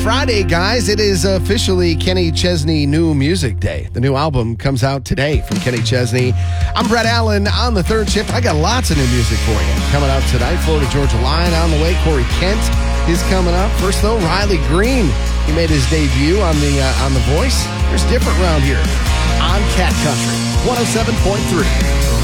Friday, guys. It is officially Kenny Chesney New Music Day. The new album comes out today from Kenny Chesney. I'm Brett Allen on the third shift. I got lots of new music for you. Coming out tonight, Florida Georgia Line on the way. Corey Kent is coming up. First, though, Riley Green. He made his debut on The Voice. There's different round here on Cat Country 107.3.